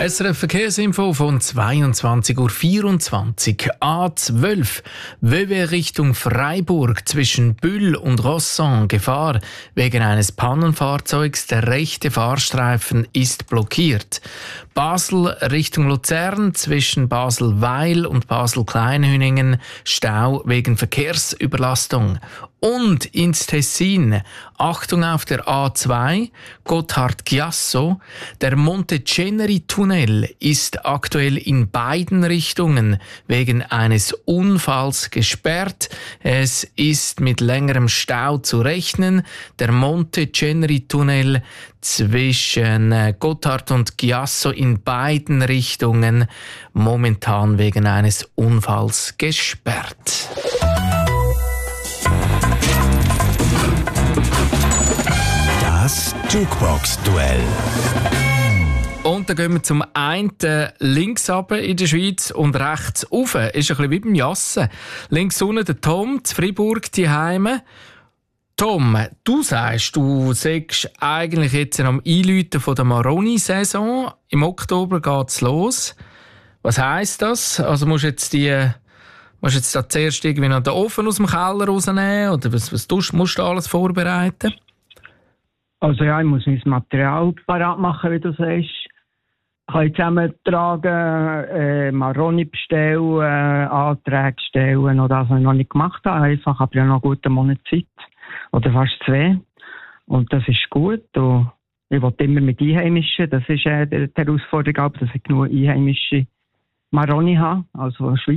SRF Verkehrsinfo von 22.24 Uhr. A12 Vevey Richtung Freiburg zwischen Bühl und Rosson Gefahr wegen eines Pannenfahrzeugs. Der rechte Fahrstreifen ist blockiert. Basel Richtung Luzern zwischen Basel-Weil und Basel-Kleinhüningen Stau wegen Verkehrsüberlastung. Und ins Tessin, Achtung auf der A2, Gotthard-Chiasso. Der Monte-Ceneri-Tunnel ist aktuell in beiden Richtungen wegen eines Unfalls gesperrt. Es ist mit längerem Stau zu rechnen. Der Monte-Ceneri-Tunnel zwischen Gotthard und Chiasso in beiden Richtungen momentan wegen eines Unfalls gesperrt. Das Jukebox-Duell. Und dann gehen wir zum einen links runter in der Schweiz und rechts rauf. Ist ein bisschen wie beim Jassen. Links unten der Tom, zu Freiburg, die Heime. Tom, du sagst, du sagst eigentlich jetzt am Einläuten von der Maroni-Saison. Im Oktober geht's los. Was heisst das? Also musst du jetzt da zuerst irgendwie noch den Ofen aus dem Keller rausnehmen? Oder was musst du alles vorbereiten? Also ja, ich muss mein Material parat machen, wie du sagst. Ich kann zusammentragen, Maroni bestellen, Anträge stellen oder das, was ich noch nicht gemacht habe. Einfach, aber ja noch einen guten Monat Zeit. Oder fast 2. Und das ist gut. Und ich will immer mit Einheimischen. Das ist die Herausforderung, dass ich genug einheimische Maroni habe. Also Schweiz.